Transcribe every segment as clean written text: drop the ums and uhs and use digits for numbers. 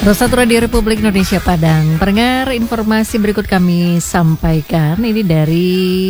Satu Radio Republik Indonesia Padang. Pendengar, informasi berikut kami sampaikan ini dari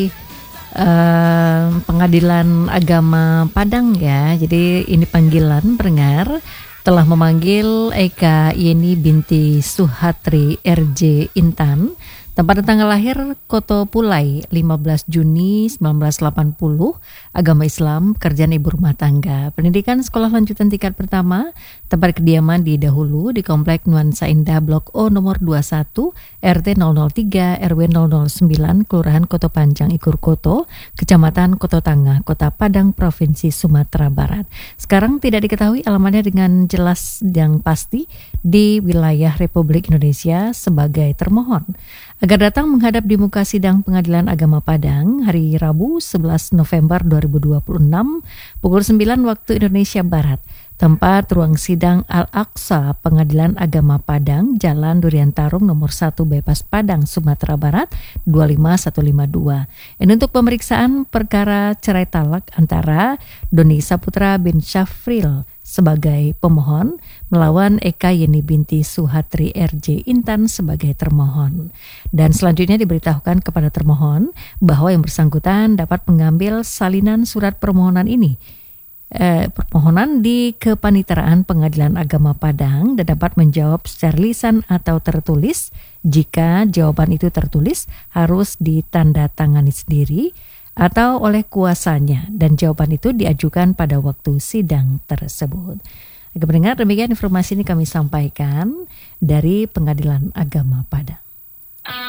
Pengadilan Agama Padang ya. Jadi ini panggilan pendengar telah memanggil Eka Yeni binti Suhatri RJ Intan. Tempat dan tanggal lahir Koto Pulai 15 Juni 1980, agama Islam, kerjaan ibu rumah tangga, pendidikan sekolah lanjutan tingkat pertama, tempat kediaman di Dahulu di Komplek Nuansa Indah Blok O nomor 21 RT 003 RW 009 Kelurahan Koto Panjang Ikur Koto, Kecamatan Koto Tangah, Kota Padang, Provinsi Sumatera Barat. Sekarang tidak diketahui alamatnya dengan jelas yang pasti di wilayah Republik Indonesia sebagai termohon. Agar datang menghadap di muka sidang Pengadilan Agama Padang hari Rabu 11 November 2026 pukul 9 waktu Indonesia Barat. Tempat ruang sidang Al-Aqsa Pengadilan Agama Padang, Jalan Durian Tarung nomor 1 Bypass Padang, Sumatera Barat 25152. Ini untuk pemeriksaan perkara cerai talak antara Doni Saputra bin Syafril sebagai pemohon melawan Eka Yeni binti Suhatri RJ Intan sebagai termohon. Dan selanjutnya diberitahukan kepada termohon bahwa yang bersangkutan dapat mengambil salinan surat permohonan ini. Permohonan di Kepaniteraan Pengadilan Agama Padang dan dapat menjawab secara lisan atau tertulis. Jika jawaban itu tertulis harus ditandatangani sendiri atau oleh kuasanya dan jawaban itu diajukan pada waktu sidang tersebut. Pendengar, demikian informasi ini kami sampaikan dari Pengadilan Agama Padang.